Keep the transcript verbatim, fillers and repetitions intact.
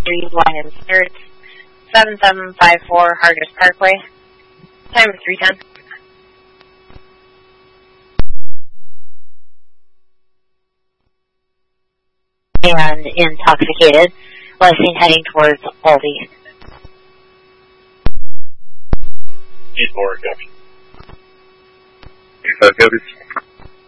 three Lions Third, seven seven five four Hargis Parkway. Time is three ten. And intoxicated, last seen heading towards Aldi. eight four, copy. eight five, copy.